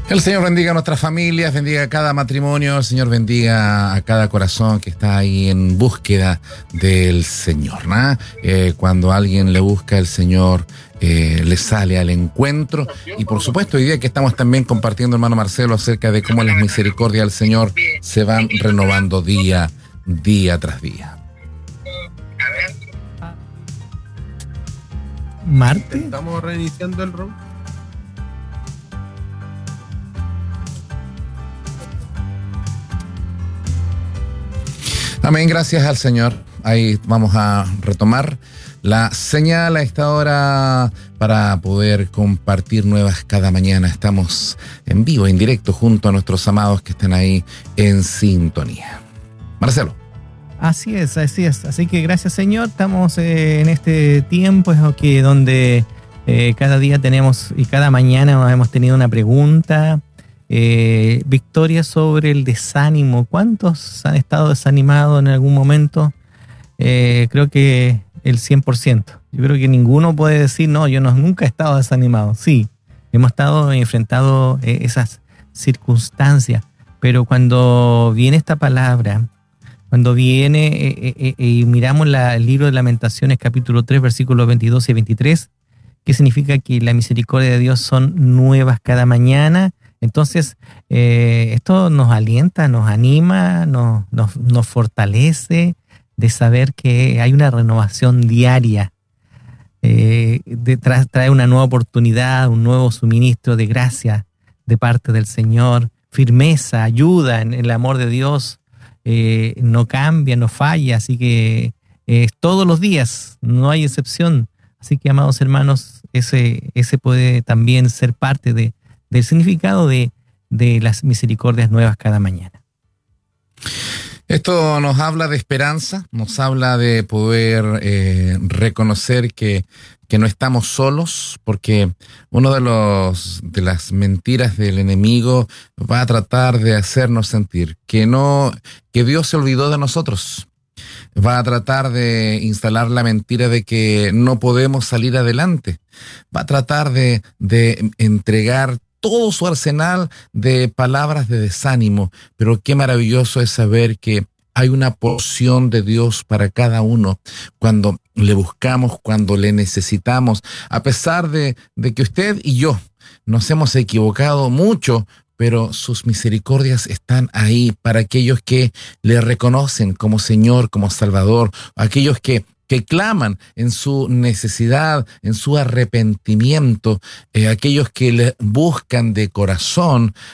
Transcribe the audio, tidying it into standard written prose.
El Señor bendiga a nuestras familias, bendiga a cada matrimonio, el Señor bendiga a cada corazón que está ahí en búsqueda del Señor, ¿no? Cuando alguien le busca, el Señor le sale al encuentro. Y por supuesto, hoy día que estamos también compartiendo, hermano Marcelo, acerca de cómo las misericordias del Señor se van renovando día tras día. Marte. Estamos reiniciando el room. Amén, gracias al Señor. Ahí vamos a retomar la señal a esta hora para poder compartir nuevas cada mañana. Estamos en vivo, en directo, junto a nuestros amados que están ahí en sintonía. Marcelo. Así es. Así que gracias, Señor. Estamos en este tiempo donde cada día tenemos y cada mañana hemos tenido una pregunta. Victoria sobre el desánimo. ¿Cuántos han estado desanimados en algún momento? Creo que el 100%. Yo creo que ninguno puede decir, no, yo nunca he estado desanimado. Sí, hemos estado enfrentado esas circunstancias, pero cuando viene esta palabra, cuando viene y miramos el libro de Lamentaciones, capítulo 3, versículos 22 y 23, que significa que la misericordia de Dios son nuevas cada mañana. Entonces, esto nos alienta, nos anima, nos fortalece de saber que hay una renovación diaria. Trae una nueva oportunidad, un nuevo suministro de gracia de parte del Señor, firmeza, ayuda en el amor de Dios. No cambia, no falla, así que todos los días, no hay excepción. Así que, amados hermanos, ese puede también ser parte del significado de las misericordias nuevas cada mañana. Esto nos habla de esperanza, nos habla de poder reconocer que no estamos solos, porque uno de las mentiras del enemigo va a tratar de hacernos sentir que Dios se olvidó de nosotros. Va a tratar de instalar la mentira de que no podemos salir adelante. Va a tratar de entregar todo su arsenal de palabras de desánimo, pero qué maravilloso es saber que hay una porción de Dios para cada uno cuando le buscamos, cuando le necesitamos, a pesar de que usted y yo nos hemos equivocado mucho, pero sus misericordias están ahí para aquellos que le reconocen como Señor, como Salvador, aquellos que claman en su necesidad, en su arrepentimiento, aquellos que le buscan de corazón,